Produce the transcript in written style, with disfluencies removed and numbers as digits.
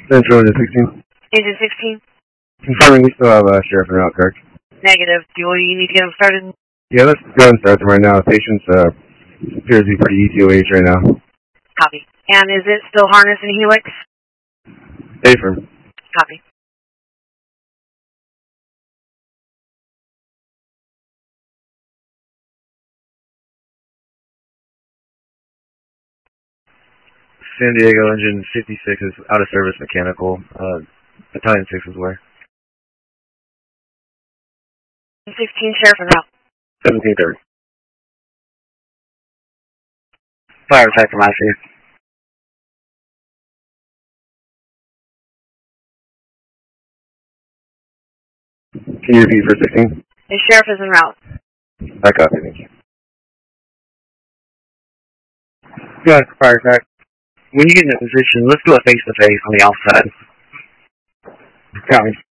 Central to 16. Agent 16. Confirming we still have Sheriff en route, correct? Negative. Do you need to get him started? Yeah, let's go and start them right now. The patient's appears to be pretty ETOH right now. Copy. And is it still harness and helix? Affirm. Copy. San Diego engine 56 is out of service mechanical. Battalion 6 is where? 16 Sheriff en route. 1730. Fire attack from ICU. Can you repeat for 16? The Sheriff is en route. I copy, thank you. Go ahead, fire attack. When you get in that position, let's do a face-to-face on the offside. Copy.